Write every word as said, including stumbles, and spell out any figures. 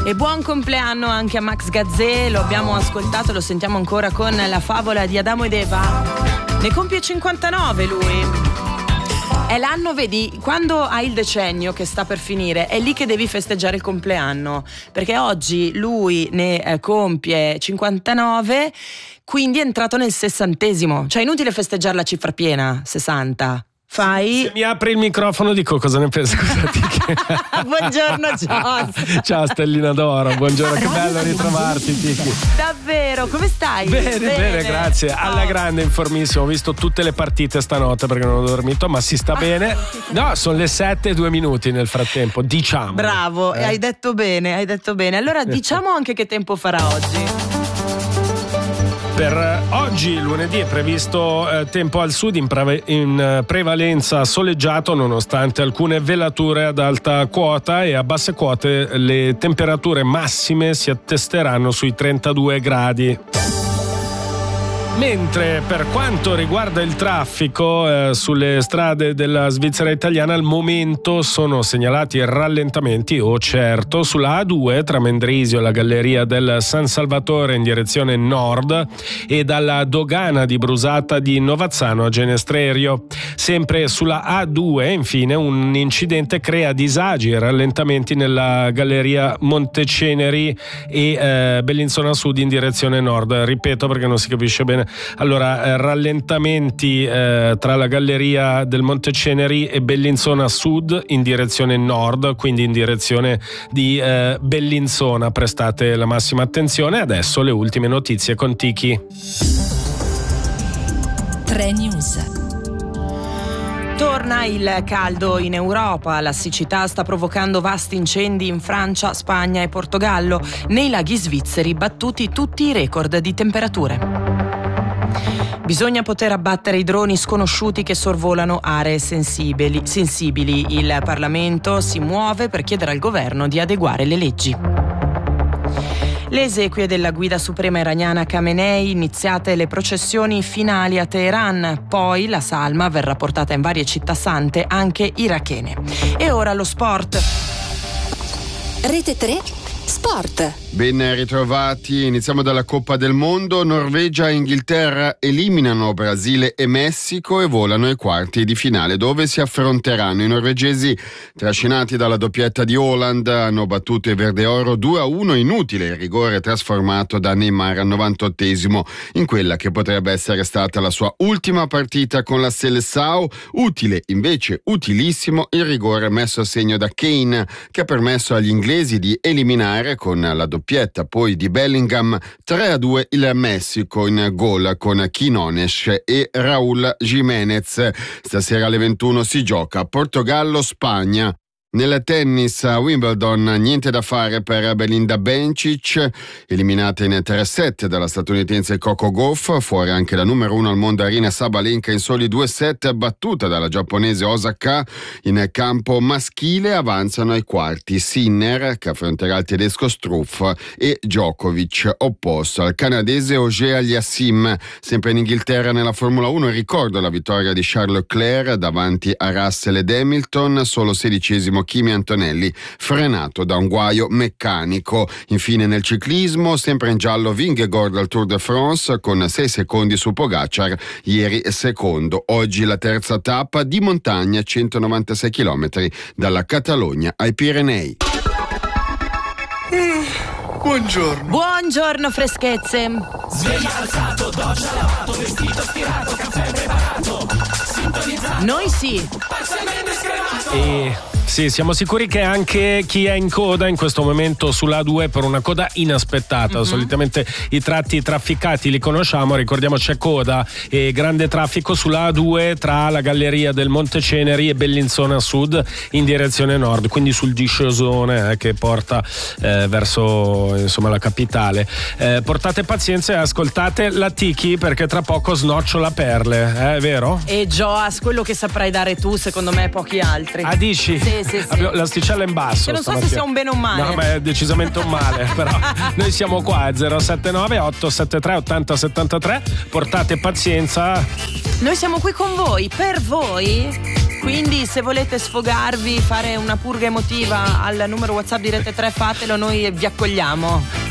E buon compleanno anche a Max Gazzè, lo abbiamo ascoltato, lo sentiamo ancora con la favola di Adamo ed Eva. Ne compie cinquantanove lui. È l'anno, vedi, quando hai il decennio che sta per finire, è lì che devi festeggiare il compleanno, perché oggi lui ne eh, compie cinquantanove, quindi è entrato nel sessantesimo. Cioè, inutile festeggiare la cifra piena, sessanta. Fai... Se mi apri il microfono dico cosa ne pensi. Scusati che... Buongiorno Gios. Ciao Stellina d'Oro, buongiorno, che bello ritrovarti Tiki. Davvero, come stai? Bene, bene, bene grazie. Oh. Alla grande, informissimo, ho visto tutte le partite stanotte perché non ho dormito, ma si sta bene. No, sono le sette e due minuti nel frattempo, diciamo. Bravo, eh. hai detto bene, hai detto bene. Allora diciamo anche che tempo farà oggi. Per oggi, lunedì, è previsto eh, tempo al sud in, preve- in eh, prevalenza soleggiato, nonostante alcune velature ad alta quota, e a basse quote le temperature massime si attesteranno sui trentadue gradi. Mentre per quanto riguarda il traffico eh, sulle strade della Svizzera italiana, al momento sono segnalati rallentamenti, o oh certo, sulla A due tra Mendrisio e la galleria del San Salvatore in direzione nord e dalla dogana di Brusata di Novazzano a Genestrerio. Sempre sulla A due, infine, un incidente crea disagi e rallentamenti nella galleria Monteceneri e eh, Bellinzona Sud in direzione nord. Ripeto perché non si capisce bene. Allora, eh, rallentamenti eh, tra la galleria del Monteceneri e Bellinzona Sud in direzione nord, quindi in direzione di eh, Bellinzona. Prestate la massima attenzione. Adesso le ultime notizie con Tiki. tre News. Torna il caldo in Europa, la siccità sta provocando vasti incendi in Francia, Spagna e Portogallo. Nei laghi svizzeri battuti tutti i record di temperature. Bisogna poter abbattere i droni sconosciuti che sorvolano aree sensibili. sensibili. Il Parlamento si muove per chiedere al governo di adeguare le leggi. Le esequie della guida suprema iraniana Khamenei, iniziate le processioni finali a Teheran, poi la salma verrà portata in varie città sante, anche irachene. E ora lo sport. Rete tre Sport. Ben ritrovati, iniziamo dalla Coppa del Mondo. Norvegia e Inghilterra eliminano Brasile e Messico e volano ai quarti di finale, dove si affronteranno. I norvegesi, trascinati dalla doppietta di Haaland, hanno battuto i verdeoro due a uno, inutile il rigore trasformato da Neymar al novantottesimo in quella che potrebbe essere stata la sua ultima partita con la Seleção. Utile, invece utilissimo, il rigore messo a segno da Kane, che ha permesso agli inglesi di eliminare con la doppietta poi di Bellingham tre a due il Messico, in gol con Quinones e Raúl Jiménez. Stasera alle ventuno si gioca Portogallo-Spagna. Nel tennis a Wimbledon niente da fare per Belinda Bencic, eliminata in tre set dalla statunitense Coco Gauff, fuori anche la numero uno al mondo Aryna Sabalenka in soli due set, battuta dalla giapponese Osaka. In campo maschile avanzano ai quarti Sinner, che affronterà il tedesco Struff, e Djokovic, opposto al canadese Auger Aliassime. Sempre in Inghilterra nella Formula uno ricordo la vittoria di Charles Leclerc davanti a Russell ed Hamilton, solo sedicesimo Kimi Antonelli, frenato da un guaio meccanico. Infine nel ciclismo, sempre in giallo Vingegaard al Tour de France con sei secondi su Pogacar, ieri secondo. Oggi la terza tappa di montagna, centonovantasei chilometri dalla Catalogna ai Pirenei. Mm, buongiorno. Buongiorno freschezze. Sveglia alzato, doccia lavato, vestito stirato, caffè preparato. Sintonizzato. Noi sì. Parzialmente scremato. E... sì, siamo sicuri che anche chi è in coda in questo momento sulla A due per una coda inaspettata. Mm-hmm. Solitamente i tratti trafficati li conosciamo, ricordiamo c'è coda e grande traffico sulla A due tra la galleria del Monteceneri e Bellinzona Sud in direzione nord, quindi sul discesone eh, che porta eh, verso insomma la capitale. Eh, portate pazienza e ascoltate la Tiki, perché tra poco snocciola perle, eh, è vero? E Joas, quello che saprai dare tu, secondo me pochi altri. Ah, dici? Sì, sì, sì. L'asticella in basso. Che non so stamattina. se sia un bene o un male. No, ma è decisamente un male. Però noi siamo qua, zero sette nove otto sette tre otto zero sette tre. Portate pazienza. Noi siamo qui con voi, per voi. Quindi se volete sfogarvi, fare una purga emotiva al numero WhatsApp di Rete tre, fatelo, noi vi accogliamo.